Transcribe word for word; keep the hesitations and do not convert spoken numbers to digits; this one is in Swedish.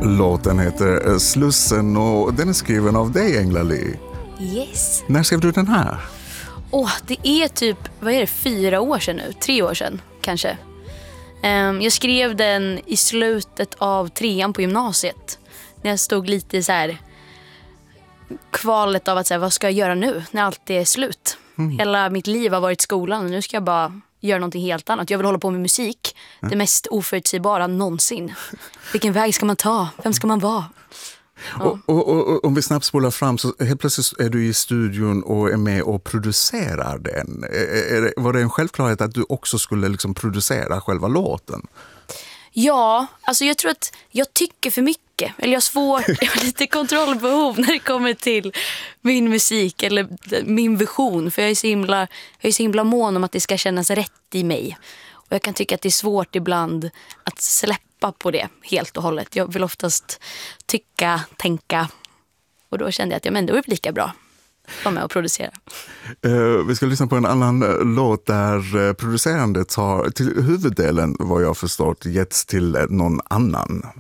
Låten heter Slussen och den är skriven av dig, Engla-Li. Yes. När skrev du den här? Åh, det är typ, vad är det, fyra år sedan nu? Tre år sedan, kanske. Um, jag skrev den i slutet av trean på gymnasiet. När jag stod lite så här kvalet av att säga, vad ska jag göra nu när allt är slut? Mm. Hela mitt liv har varit skolan och nu ska jag bara göra någonting helt annat. Jag vill hålla på med musik. Mm. Det mest oförutsägbara någonsin. Vilken väg ska man ta? Vem ska man vara? Ja. Och, och, och, och om vi snabbt spolar fram så helt plötsligt är du i studion och är med och producerar den. Är, är det, var det en självklarhet att du också skulle liksom producera själva låten? Ja, alltså jag tror att jag tycker för mycket. Eller jag har svårt, jag har lite kontrollbehov när det kommer till min musik eller min vision. För jag är så himla, jag är så himla mån om att det ska kännas rätt i mig. Och jag kan tycka att det är svårt ibland att släppa på det helt och hållet. Jag vill oftast tycka, tänka. Och då kände jag att ja, men då är det lika bra. Var med och producera. Uh, vi ska lyssna på en annan uh, låt där uh, producerandet har till huvuddelen, vad jag förstått, getts till uh, någon annan.